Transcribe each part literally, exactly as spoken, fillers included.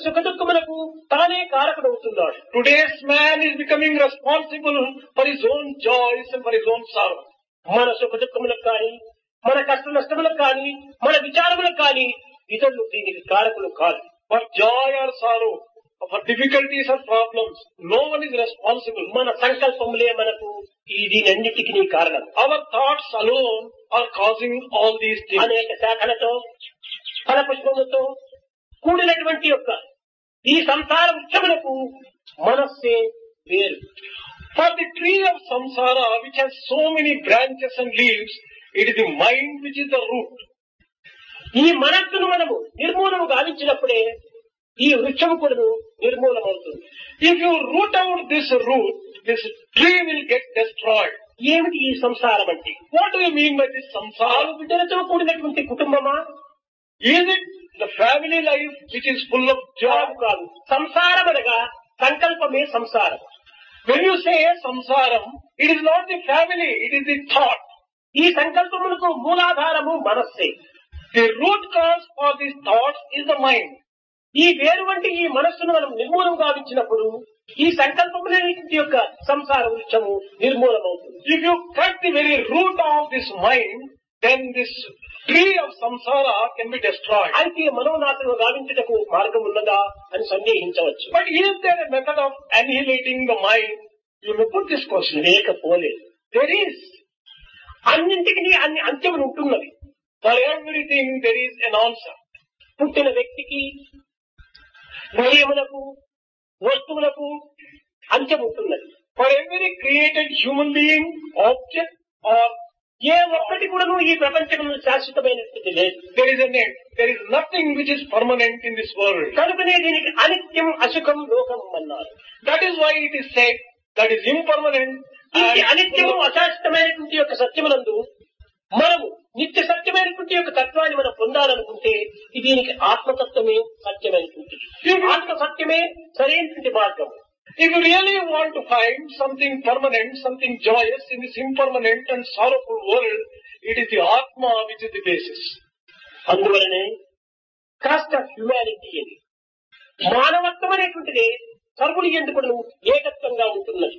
సుఖదుఖములకు తానే కారకుడవుతున్నాడు. Today's man is becoming responsible for his own joys and for his own sorrow. మన సుఖదుఖములకు కానీ, మన కష్ట నష్టములకు కానీ, మన విచారములకు కానీ ఇతరులు దీనికి కారకులు కాదు. For joy or sorrow, for difficulties or problems, no one is responsible. మన సంకల్పములే మనకు ఈ దీనన్నిటికీ కారణం. Our thoughts alone are causing all these things. అనేక శాఖలతో ఫలపుష్పములతో కూడినటువంటి యొక్క ఈ సంసార వృక్షములకు మనస్సే వేరు. For the tree of samsara, which has so many branches and leaves, it is the mind which is the root. ఈ మనస్సును మనము నిర్మూలము గావించినప్పుడే ఈ వృక్షము కూడా నిర్మూలమవుతుంది. If you root out this root, this tree will get destroyed. ఏమిటి ఈ సంసారం అంటే? What do you mean by this samsara? ఆరు బిడ్డలతో కూడినటువంటి కుటుంబమా? Is it the family life which is full of joy? కాదు. సంసారం అనగా సంకల్పమే సంసారం. When you say samsaram, it is not the family, it is the thought. ఈ సంకల్పములకు మూలాధారము మనస్సే. The root cause for these thoughts is the mind. ఈ వేరు వంటి ఈ మనస్సును మనం నిర్మూలం గావించినప్పుడు ఈ సంకల్పములన్నింటి యొక్క సంసార వృక్షము నిర్మూలమవుతుంది. If you cut the very root of this mind, then this tree of samsara can be destroyed. అయితే మనోనాశనం గావించుటకు మార్గం ఉన్నదా అని సందేహించవచ్చు. But is there a method of annihilating the mind? You may put this question. లేకపోలేదు. There is. అన్నింటికి అన్ని అంత్యములు ఉంటున్నవి. For everything there is an answer. పుట్టిన వ్యక్తికి, విషయములకు, వస్తువులకు అంత్యం ఉంటున్నది. For every created human being, object or ఏ ఒక్కటి కూడాను ఈ ప్రపంచంలో శాశ్వతమైనటువంటి లేదు. there is an end. There is nothing which is permanent in this world. కనుకనే దీనికి అనిత్యం, అసుఖం, లోకం అన్నారు. That is why it is said that is impermanent. ఈ And అనిత్యము, అశాశ్వతమైనటువంటి యొక్క సత్యమునందు మనము నిత్య సత్యమైనటువంటి యొక్క తత్వాన్ని మనం పొందాలనుకుంటే దీనికి ఆత్మతత్వమే సత్యమైనటువంటిది. ఆత్మ సత్యమే సరైనటువంటి మార్గం. if you really want to find something permanent, something joyous in this impermanent and sorrowful world, it is the Atma which is the basis. అందువలనే కాస్ట్ ఆఫ్ హ్యూమానిటీ అని మానవత్వం అనేటువంటిది సర్వుడి ఎందుకు ఏకత్వంగా ఉంటున్నది.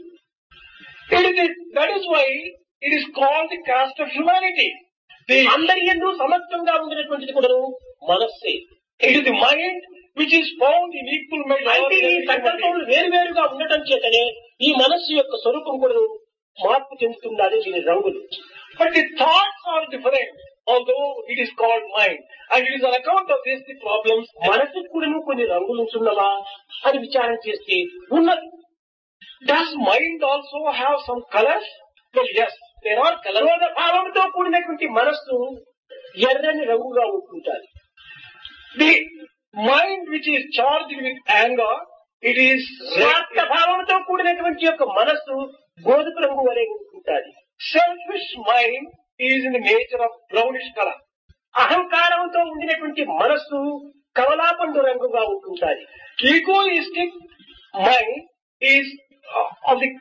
It is the, that is why it is called the caste of humanity. The, అందరి యందు సమత్వంగా ఉండినటువంటిది కూడా మనస్సే. it is the mind which is found in equal measure. అంటే ఈ సంకల్పములు వేరువేరుగా ఉండటం చేతనే ఈ మనస్సు యొక్క స్వరూపం కూడా మార్పు చెందుతున్నది. దీని రంగులు. But the thoughts are different, although it is called mind. And it is on account of this the problems. మనస్సుకు కూడా కొన్ని రంగులు ఉంటున్నవా అని విచారణ చేస్తే ఉన్నది. Does mind also have some colors? Well, yes, there are colors. క్రోధ భావంతో కూడినటువంటి మనస్సు ఎర్రని రంగుగా ఉంటుంటారు. The mind which is charged with anger, it is స్వార్థ red. భావంతో కూడినటువంటి యొక్క మనస్సు గోధుమ రంగు వలె ఉంటుంటారు. Selfish mind is in the nature of brownish color. అహంకారంతో ఉండినటువంటి మనస్సు కమలాపండు రంగుగా ఉంటుంటారు. Egoistic mind is uh, of the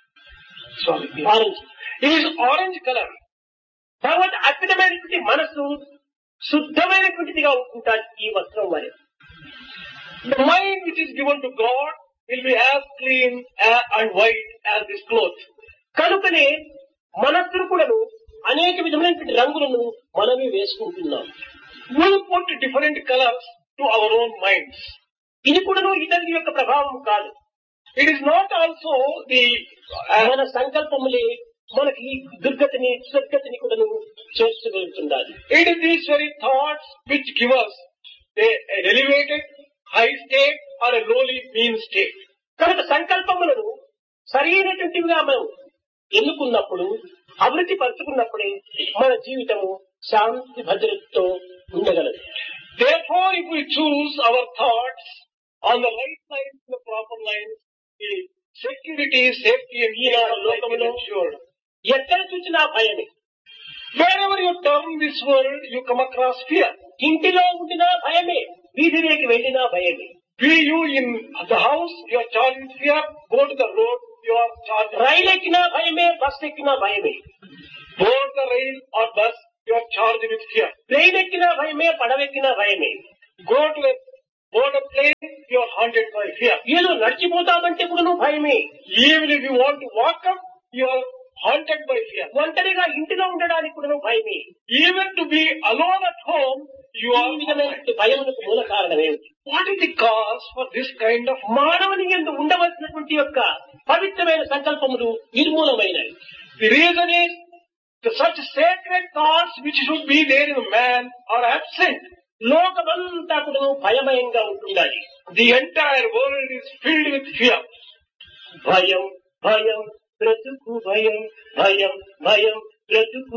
sorry, orange. it is orange color. భగవత్ అద్భుతమైనటువంటి మనస్సు శుద్ధమైనటువంటిదిగా ఉంటుంటారు. ఈ వస్త్రం వలె The mind which is given to God will be as clean uh, and white as this cloth. కనుకనే మనస్సును కూడాను అనేక విధమైనటువంటి రంగులను మనమే వేసుకుంటున్నాం. We put different colors to our own minds. ఇది కూడాను ఇతరుల యొక్క ప్రభావం కాదు. It is not also the uh, మన సంకల్పములే మనకి దుర్గతిని, స్వర్గతిని కూడాను చేర్చగలుగుతుండాలి. it is these very thoughts which give us a, an elevated high state or a lowly mean state. కనుక సంకల్పములను సరైనటువంటివిగా మనం ఎన్నుకున్నప్పుడు, అభివృద్ధి పరుచుకున్నప్పుడే మన జీవితము శాంతి భద్రతతో ఉండగలదు. Therefore, if we choose our thoughts on the right lines, the proper lines, the security, safety and ఈ peace of life is లోకములో ensured. ఎక్కడ చూసినా భయమే. Wherever you turn this world, you come across fear. ఇంటిలో ఉండినా భయమే, వీధిలోకి వెళ్ళినా భయమే. Be you in the house, you are charged with fear. Go to the road, you are charged with రైలు ఎక్కినా భయమే, బస్ ఎక్కినా భయమే. board the rail or bus, you are charged with fear. Train ఎక్కినా భయమే, పడవెక్కినా భయమే. Go to a board a plane, you are haunted by fear. ఏదో నడిచిపోతామంటే కూడా నువ్వు భయమే. Even if you want to walk up, you are haunted by fear. ఒంటరిగా ఇంటిలో ఉండడానికి కూడా నువ్వు భయమే. Even to be alone at home, you ఈ are. విధమైనటువంటి భయమునకు మూల కారణం ఏమిటి? What is the cause for this kind of? మానవుని యందు ఉండవలసినటువంటి యొక్క పవిత్రమైన సంకల్పములు నిర్మూలమైనవి. The reason is that such sacred thoughts which should be there in a man are absent. లోకమంతా కూడా భయమయంగా ఉంటుండాలి. The entire world is filled with fear. భయం భయం బ్రతుకు భయం భయం భయం బ్రతుకు